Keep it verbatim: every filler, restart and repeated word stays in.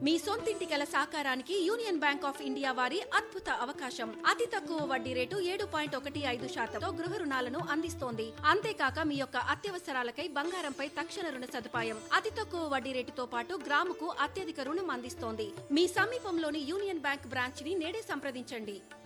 మీ సొంతింటి కల సాకారానికి union bank of India వారి అద్భుత అవకాశం. అతి తక్కువ వడ్డీ రేటు ఏడు పాయింట్ ఒకటి ఐదు శాతంతో గృహ రుణాలను అందిస్తోంది. అంతేకాక మీ యొక్క అత్యవసరాలకై బంగారంపై తక్షణ రుణ సదుపాయం. అతి తక్కువ వడ్డీ రేటుతో పాటు గ్రాముకు అత్యధిక రుణం అందిస్తోంది. మీ సమీపంలోని యూనియన్ బ్యాంక్ బ్రాంచ్ ని నేడే సంప్రదించండి.